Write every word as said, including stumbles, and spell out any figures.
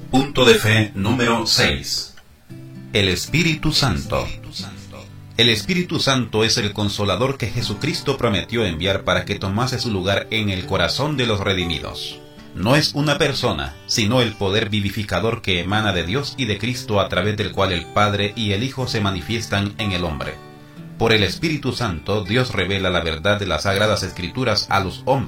Punto de fe número seis. El Espíritu Santo. El Espíritu Santo es el Consolador que Jesucristo prometió enviar para que tomase su lugar en el corazón de los redimidos. No es una persona, sino el poder vivificador que emana de Dios y de Cristo, a través del cual el Padre y el Hijo se manifiestan en el hombre. Por el Espíritu Santo, Dios revela la verdad de las Sagradas Escrituras a los hombres.